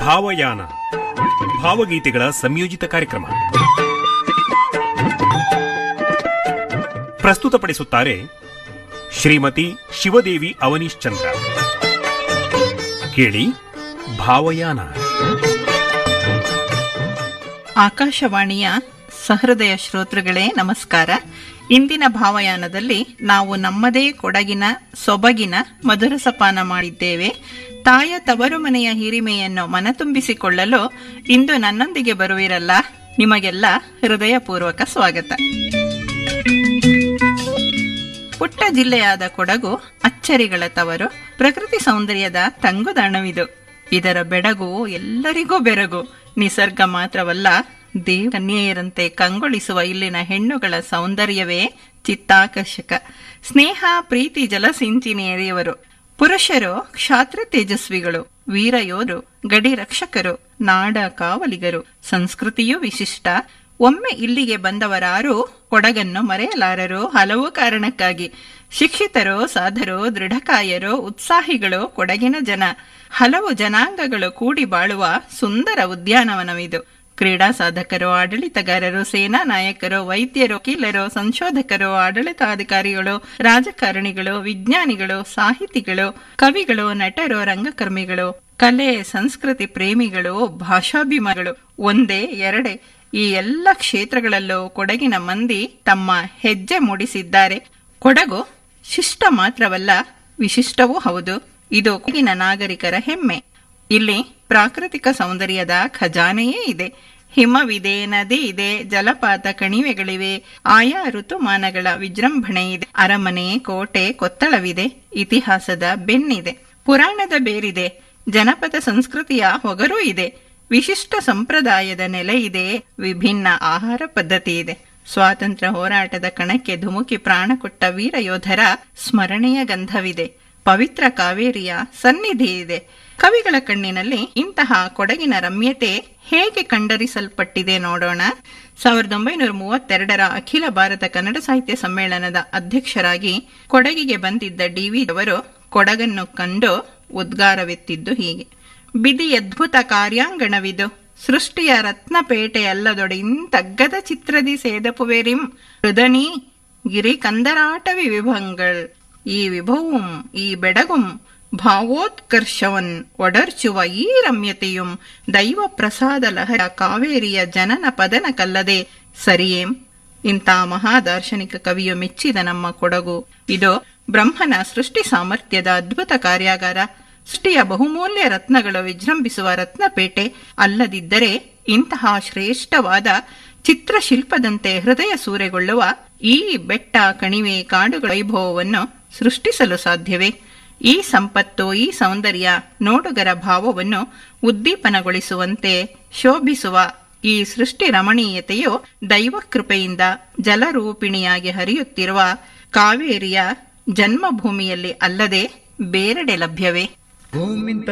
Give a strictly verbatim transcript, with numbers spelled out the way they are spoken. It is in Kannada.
ಭಾವಯಾನ ಭಾವಗೀತೆಗಳ ಸಂಯೋಜಿತ ಕಾರ್ಯಕ್ರಮ ಪ್ರಸ್ತುತಪಡಿಸುತ್ತಾರೆ ಶ್ರೀಮತಿ ಶಿವದೇವಿ ಅವನೀಶ್ ಚಂದ್ರ. ಕೇಳಿ ಭಾವಯಾನ. ಆಕಾಶವಾಣಿಯ ಸಹೃದಯ ಶ್ರೋತೃಗಳೇ ನಮಸ್ಕಾರ. ಇಂದಿನ ಭಾವಯಾನದಲ್ಲಿ ನಾವು ನಮ್ಮದೇ ಕೊಡಗಿನ ಸೊಬಗಿನ ಮಧುರಸಪಾನ ಮಾಡಿದ್ದೇವೆ. ತಾಯ ತವರು ಮನೆಯ ಹಿರಿಮೆಯನ್ನು ಮನತುಂಬಿಸಿಕೊಳ್ಳಲು ಇಂದು ನನ್ನೊಂದಿಗೆ ಬರುವಿರಲ್ಲ. ನಿಮಗೆಲ್ಲ ಹೃದಯಪೂರ್ವಕ ಸ್ವಾಗತ. ಪುಟ್ಟ ಜಿಲ್ಲೆಯಾದ ಕೊಡಗು ಅಚ್ಚರಿಗಳ ತವರು, ಪ್ರಕೃತಿ ಸೌಂದರ್ಯದ ತಂಗುದಾಣವಿದು. ಇದರ ಬೆಡಗು ಎಲ್ಲರಿಗೂ ಬೆರಗು. ನಿಸರ್ಗ ಮಾತ್ರವಲ್ಲ, ದೇವ ಕನ್ಯೆಯರಂತೆ ಕಂಗೊಳಿಸುವ ಇಲ್ಲಿನ ಹೆಣ್ಣುಗಳ ಸೌಂದರ್ಯವೇ ಚಿತ್ತಾಕರ್ಷಕ. ಸ್ನೇಹ ಪ್ರೀತಿ ಜಲಸಿಂಚಿನಿಯರಿಯವರು. ಪುರುಷರು ಕ್ಷಾತ್ರ ತೇಜಸ್ವಿಗಳು, ವೀರಯೋಧರು, ಗಡಿ ರಕ್ಷಕರು, ನಾಡ ಕಾವಲಿಗರು. ಸಂಸ್ಕೃತಿಯೂ ವಿಶಿಷ್ಟ. ಒಮ್ಮೆ ಇಲ್ಲಿಗೆ ಬಂದವರಾರು ಕೊಡಗನ್ನು ಮರೆಯಲಾರರು. ಹಲವು ಕಾರಣಕ್ಕಾಗಿ. ಶಿಕ್ಷಿತರು, ಸಾಧರು, ದೃಢಕಾಯರು, ಉತ್ಸಾಹಿಗಳು ಕೊಡಗಿನ ಜನ. ಹಲವು ಜನಾಂಗಗಳು ಕೂಡಿ ಬಾಳುವ ಸುಂದರ ಉದ್ಯಾನವನವಿದು. ಕ್ರೀಡಾ ಸಾಧಕರು, ಆಡಳಿತಗಾರರು, ಸೇನಾ ನಾಯಕರು, ವೈದ್ಯರು, ವಕೀಲರು, ಸಂಶೋಧಕರು, ಆಡಳಿತಾಧಿಕಾರಿಗಳು, ರಾಜಕಾರಣಿಗಳು, ವಿಜ್ಞಾನಿಗಳು, ಸಾಹಿತಿಗಳು, ಕವಿಗಳು, ನಟರು, ರಂಗಕರ್ಮಿಗಳು, ಕಲೆ ಸಂಸ್ಕೃತಿ ಪ್ರೇಮಿಗಳು, ಭಾಷಾಭಿಮಾನಿಗಳು ಒಂದೇ ಎರಡೇ ಈ ಎಲ್ಲ ಕ್ಷೇತ್ರಗಳಲ್ಲೂ ಕೊಡಗಿನ ಮಂದಿ ತಮ್ಮ ಹೆಜ್ಜೆ ಮೂಡಿಸಿದ್ದಾರೆ. ಕೊಡಗು ಶಿಷ್ಟ ಮಾತ್ರವಲ್ಲ, ವಿಶಿಷ್ಟವೂ ಹೌದು. ಇದು ಕೊಡಗಿನ ನಾಗರಿಕರ ಹೆಮ್ಮೆ. ಇಲ್ಲಿ ಪ್ರಾಕೃತಿಕ ಸೌಂದರ್ಯದ ಖಜಾನೆಯೇ ಇದೆ. ಹಿಮವಿದೆ, ನದಿ ಇದೆ, ಜಲಪಾತ ಕಣಿವೆಗಳಿವೆ, ಆಯಾ ಋತುಮಾನಗಳ ವಿಜೃಂಭಣೆ ಇದೆ. ಅರಮನೆ, ಕೋಟೆ, ಕೊತ್ತಳವಿದೆ. ಇತಿಹಾಸದ ಬೆನ್ನಿದೆ, ಪುರಾಣದ ಬೇರಿದೆ, ಜನಪದ ಸಂಸ್ಕೃತಿಯ ಹೊಗರೂ ಇದೆ. ವಿಶಿಷ್ಟ ಸಂಪ್ರದಾಯದ ನೆಲೆ ಇದೆ, ವಿಭಿನ್ನ ಆಹಾರ ಪದ್ಧತಿ ಇದೆ. ಸ್ವಾತಂತ್ರ್ಯ ಹೋರಾಟದ ಕಣಕ್ಕೆ ಧುಮುಕಿ ಪ್ರಾಣ ಕೊಟ್ಟ ವೀರ ಯೋಧರ ಸ್ಮರಣೆಯ ಗಂಧವಿದೆ. ಪವಿತ್ರ ಕಾವೇರಿಯ ಸನ್ನಿಧಿ ಇದೆ. ಕವಿಗಳ ಕಣ್ಣಿನಲ್ಲಿ ಇಂತಹ ಕೊಡಗಿನ ರಮ್ಯತೆ ಹೇಗೆ ಕಂಡರಿಸಲ್ಪಟ್ಟಿದೆ ನೋಡೋಣ. ಸಾವಿರದ ಒಂಬೈನೂರ ಮೂವತ್ತೆರಡರ ಅಖಿಲ ಭಾರತ ಕನ್ನಡ ಸಾಹಿತ್ಯ ಸಮ್ಮೇಳನದ ಅಧ್ಯಕ್ಷರಾಗಿ ಕೊಡಗಿಗೆ ಬಂದಿದ್ದ ಡಿ ವಿ ಅವರು ಕೊಡಗನ್ನು ಕಂಡು ಉದ್ಗಾರವೆತ್ತಿದ್ದು ಹೀಗೆ: ಬಿದಿ ಅದ್ಭುತ ಕಾರ್ಯಾಂಗಣವಿದು, ಸೃಷ್ಟಿಯ ರತ್ನಪೇಟೆಯಲ್ಲದೊಡಿಂತಗ್ಗದ ಚಿತ್ರದಿ ಸೇದಪುವೆರಿಂ ಹೃದನಿ ಗಿರಿ ಕಂದರಾಟವಿ ವಿಭಂಗಳ್. ಈ ವಿಭವಂ ಈ ಬೆಡಗುಂ ಭಾವೋತ್ಕರ್ಷವನ್ ಒಡರ್ಚುವ ಈ ರಮ್ಯತೆಯುಂ ದೈವ ಪ್ರಸಾದ ಲಹರ ಕಾವೇರಿಯ ಜನನ ಪದನ ಕಲ್ಲದೆ ಸರಿಯೇಂ. ಇಂಥ ಮಹಾದಾರ್ಶನಿಕ ಕವಿಯು ಮೆಚ್ಚಿದ ನಮ್ಮ ಕೊಡಗು ಇದು ಬ್ರಹ್ಮನ ಸೃಷ್ಟಿ ಸಾಮರ್ಥ್ಯದ ಅದ್ಭುತ ಕಾರ್ಯಾಗಾರ. ಸೃಷ್ಟಿಯ ಬಹುಮೂಲ್ಯ ರತ್ನಗಳು ವಿಜೃಂಭಿಸುವ ರತ್ನಪೇಟೆ. ಅಲ್ಲದಿದ್ದರೆ ಇಂತಹ ಶ್ರೇಷ್ಠವಾದ ಚಿತ್ರಶಿಲ್ಪದಂತೆ ಹೃದಯ ಸೂರೆಗೊಳ್ಳುವ ಈ ಬೆಟ್ಟ, ಕಣಿವೆ, ಕಾಡುಗಳ ವೈಭವವನ್ನು ಸೃಷ್ಟಿಸಲು ಸಾಧ್ಯವೇ? ಈ ಸಂಪತ್ತು, ಈ ಸೌಂದರ್ಯ ನೋಡುಗರ ಭಾವವನ್ನು ಉದ್ದೀಪನಗೊಳಿಸುವಂತೆ ಶೋಭಿಸುವ ಈ ಸೃಷ್ಟಿ ರಮಣೀಯತೆಯು ದೈವಕೃಪೆಯಿಂದ ಜಲರೂಪಿಣಿಯಾಗಿ ಹರಿಯುತ್ತಿರುವ ಕಾವೇರಿಯ ಜನ್ಮಭೂಮಿಯಲ್ಲಿ ಅಲ್ಲದೆ ಬೇರೆಡೆ ಲಭ್ಯವೇ?